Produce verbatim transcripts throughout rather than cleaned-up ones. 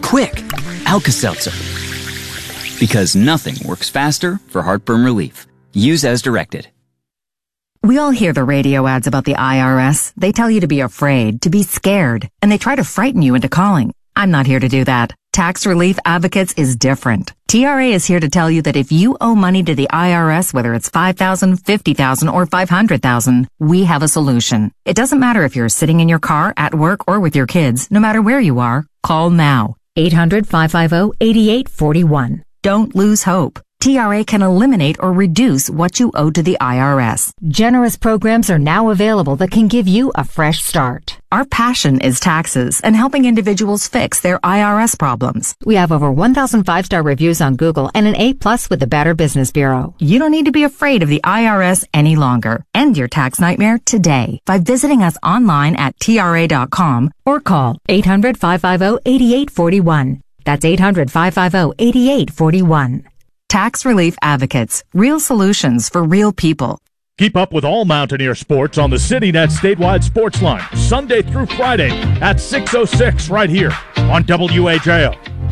quick, Alka-Seltzer. Because nothing works faster for heartburn relief. Use as directed. We all hear the radio ads about the I R S. They tell you to be afraid, to be scared, and they try to frighten you into calling. I'm not here to do that. Tax Relief Advocates is different. T R A is here to tell you that if you owe money to the I R S, whether it's five thousand dollars, fifty thousand dollars, or five hundred thousand dollars, we have a solution. It doesn't matter if you're sitting in your car, at work, or with your kids. No matter where you are, call now. eight hundred, five five zero, eight eight four one. Don't lose hope. T R A can eliminate or reduce what you owe to the I R S. Generous programs are now available that can give you a fresh start. Our passion is taxes and helping individuals fix their I R S problems. We have over one thousand five-star reviews on Google and an A plus with the Better Business Bureau. You don't need to be afraid of the I R S any longer. End your tax nightmare today by visiting us online at T R A dot com or call eight hundred, five five zero, eight eight four one. That's eight hundred, five five zero, eight eight four one. Tax Relief Advocates. Real solutions for real people. Keep up with all Mountaineer sports on the CityNet Statewide Sports Line, Sunday through Friday at six oh six right here on W H A O.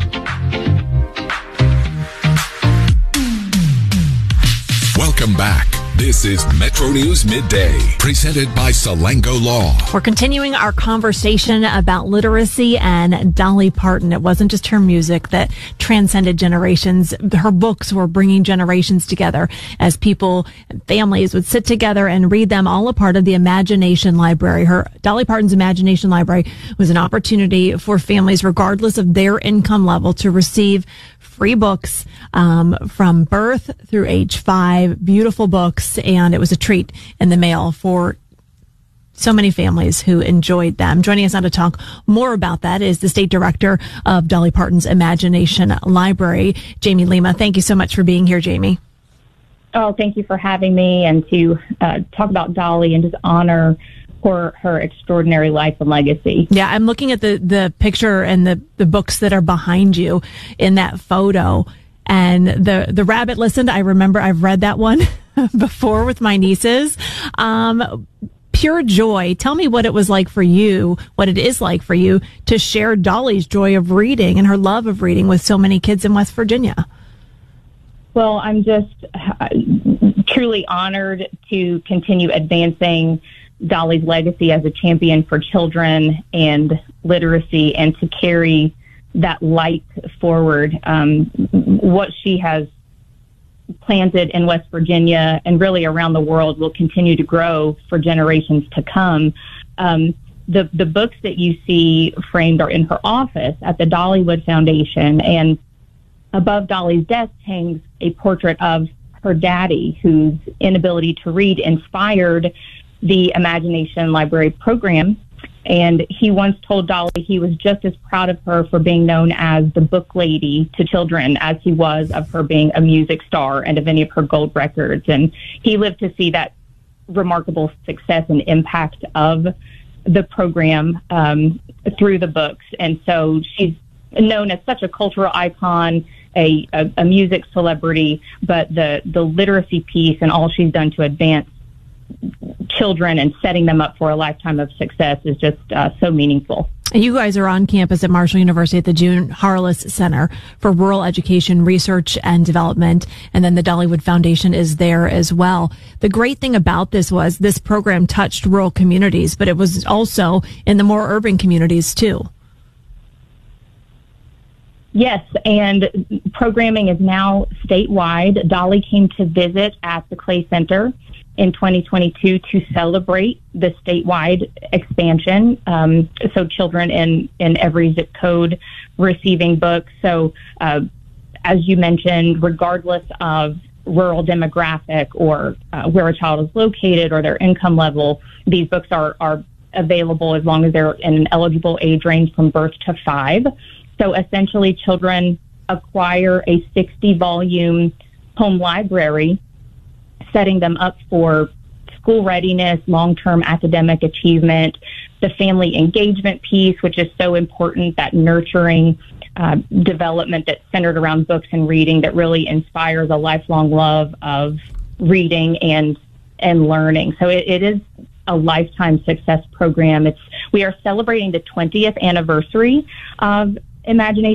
Welcome back. This is Metro News Midday, presented by Salango Law. We're continuing our conversation about literacy and Dolly Parton. It wasn't just her music that transcended generations. Her books were bringing generations together as people and families would sit together and read them, all a part of the Imagination Library. Her Dolly Parton's Imagination Library was an opportunity for families, regardless of their income level, to receive free books um, from birth through age five, beautiful books, and it was a treat in the mail for so many families who enjoyed them. Joining us now to talk more about that is the state director of Dolly Parton's Imagination Library, Jamie Lima. Thank you so much for being here, Jamie. Oh, thank you for having me and to uh, talk about Dolly and just honor for her extraordinary life and legacy. Yeah, I'm looking at the, the picture and the, the books that are behind you in that photo. And the, the rabbit listened. I remember I've read that one before with my nieces. Um, pure joy. Tell me what it was like for you, what it is like for you to share Dolly's joy of reading and her love of reading with so many kids in West Virginia. Well, I'm just uh, truly honored to continue advancing Dolly's legacy as a champion for children and literacy, and to carry that light forward. Um, what she has planted in West Virginia and really around the world will continue to grow for generations to come. Um, the, the books that you see framed are in her office at the Dollywood Foundation, and above Dolly's desk hangs a portrait of her daddy, whose inability to read inspired the Imagination Library program. And he once told Dolly he was just as proud of her for being known as the book lady to children as he was of her being a music star and of any of her gold records. And he lived to see that remarkable success and impact of the program um, through the books. And so she's known as such a cultural icon, a, a, a music celebrity, but the, the literacy piece and all she's done to advance children and setting them up for a lifetime of success is just uh, so meaningful. You guys are on campus at Marshall University at the June Harless Center for Rural Education Research and Development, and then the Dollywood Foundation is there as well. The great thing about this was this program touched rural communities, but it was also in the more urban communities too. Yes, and programming is now statewide. Dolly came to visit at the Clay Center in twenty twenty-two to celebrate the statewide expansion. Um, so children in, in every zip code receiving books. So uh, as you mentioned, regardless of rural demographic or uh, where a child is located or their income level, these books are, are available as long as they're in an eligible age range from birth to five. So essentially children acquire a sixty volume home library, setting them up for school readiness, long-term academic achievement, the family engagement piece, which is so important, that nurturing uh, development that's centered around books and reading that really inspires a lifelong love of reading and and learning. So it, it is a lifetime success program. It's we are celebrating the twentieth anniversary of Imagination